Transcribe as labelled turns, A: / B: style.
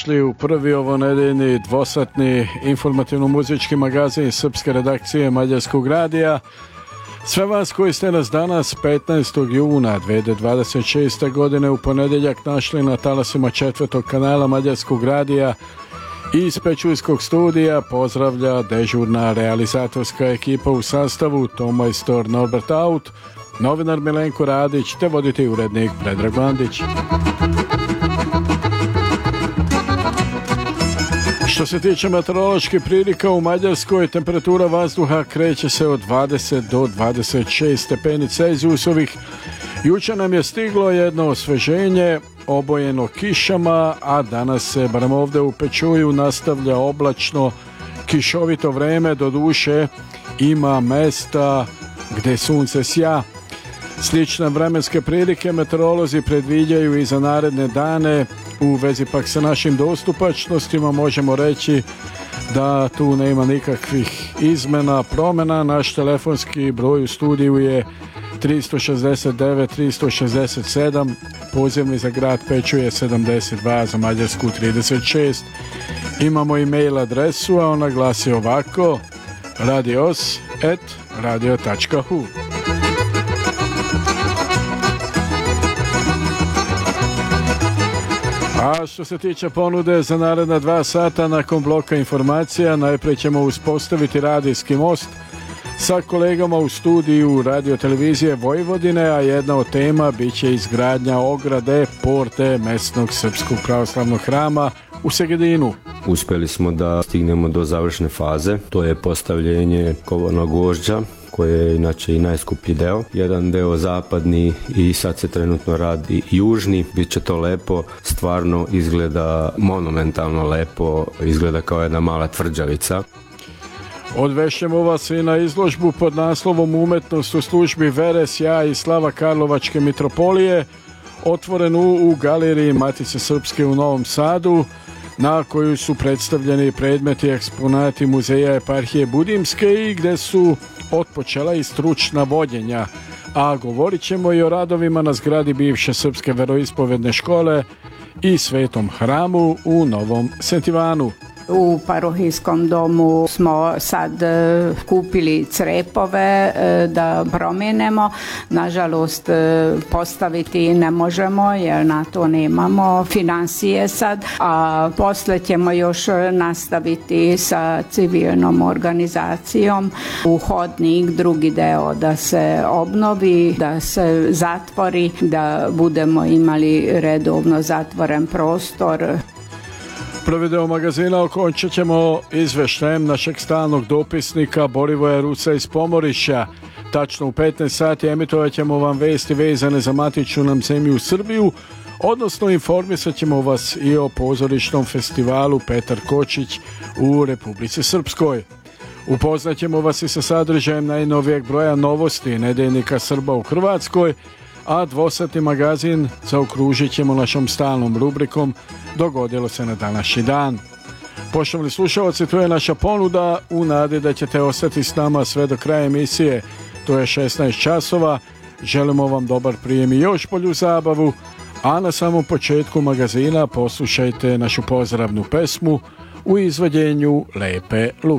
A: dobrodošli u prvi ovo nedeljni dvosatni informativno-muzički magazin srpske redakcije Mađarskog radija. Sve vas koji ste nas danas 15. juna 2026. godine u ponedjeljak našli na talasima 4. kanala Mađarskog radija i iz Pečujskog studija pozdravlja dežurna realizatorska ekipa u sastavu tonmajstor Norbert Aut, novinar Milenko Radić te voditelj urednik Predrag Bandić. Što se tiče meteoroloških prilika u Mađarskoj, temperatura vazduha kreće se od 20 do 26 stepeni Celzijusovih. Jučer nam je stiglo jedno osveženje obojeno kišama, a danas se, barem ovdje u Pečuju, nastavlja oblačno kišovito vreme. Doduše ima mesta gdje sunce sja. Slične vremenske prilike meteorolozi predviđaju i za naredne dane. U vezi pak sa našim dostupačnostima možemo reći da tu nema nikakvih izmena, promjena. Naš telefonski broj u studiju je 369 367, pozivni za grad Pečuje 72, za Mađarsku 36. Imamo i mail adresu, a ona glasi ovako: radios@radio.hu. A što se tiče ponude za naredna 2 sata nakon bloka informacija, najprije ćemo uspostaviti radijski most sa kolegama u studiju radiotelevizije Vojvodine, a jedna od tema bit će izgradnja ograde porte mesnog srpskog pravoslavnog hrama u Segedinu.
B: Uspjeli smo da stignemo do završne faze, to je postavljenje kovanog gvožđa, koje je inače i najskuplji deo. Jedan deo zapadni i sad se trenutno radi južni. Biće to lepo, stvarno izgleda monumentalno lepo, izgleda kao jedna mala tvrđavica.
A: Odvešćemo vas i na izložbu pod naslovom Umetnost u službi vere, sjaj i slava Karlovačke mitropolije, otvorenu u galeriji Matice Srpske u Novom Sadu, na koju su predstavljeni predmeti i eksponati muzeja eparhije Budimske i gdje su otpočela i stručna vodjenja, a govorit ćemo i o radovima na zgradi bivše srpske veroispovedne škole i svetom hramu u Novom Sentivanu.
C: U parohijskom domu smo sad kupili crepove da promijenemo. Nažalost postaviti ne možemo jer na to nemamo financije sad, a posle ćemo još nastaviti sa civilnom organizacijom u hodnik, drugi deo da se obnovi, da se zatvori, da budemo imali redovno zatvoren prostor.
A: Prvi deo magazina okončat ćemo izveštajem našeg stalnog dopisnika Borivoja Ruca iz Pomorišća. Tačno u 15 sati emitovat ćemo vam vesti vezane za matičnu nam zemlju Srbiju, odnosno informisat ćemo vas i o pozorišnom festivalu Petar Kočić u Republici Srpskoj. Upoznat ćemo vas i sa sadržajem najnovijeg broja novosti nedeljnika Srba u Hrvatskoj, a dvosatni magazin zaokružit ćemo našom stalnom rubrikom Dogodilo se na današnji dan. Poštovani slušalci, to je naša ponuda u nadi da ćete ostati s nama sve do kraja emisije. To je 16 časova. Želimo vam dobar prijem i još bolju zabavu, a na samom početku magazina poslušajte našu pozdravnu pesmu u izvođenju Lepe Luke.